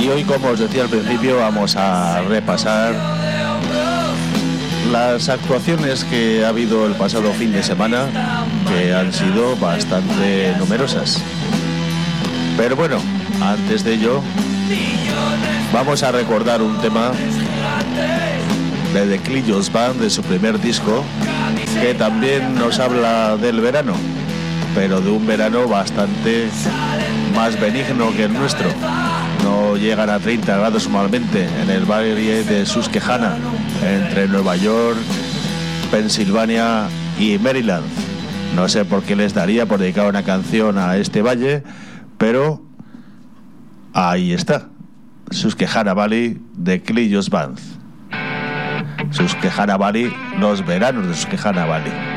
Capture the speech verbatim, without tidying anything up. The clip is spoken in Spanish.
Y hoy, como os decía al principio, vamos a repasar las actuaciones que ha habido el pasado fin de semana, que han sido bastante numerosas. Pero bueno, antes de ello, vamos a recordar un tema de The Cleellos Band, de su primer disco, que también nos habla del verano, pero de un verano bastante más benigno que el nuestro. No llegan a treinta grados normalmente en el valle de Susquehanna, entre Nueva York, Pensilvania y Maryland. No sé por qué les daría por dedicar una canción a este valle, pero ahí está. Susquehanna Valley, de Cleellos Band. Susquehanna Valley, los veranos de Susquehanna Valley.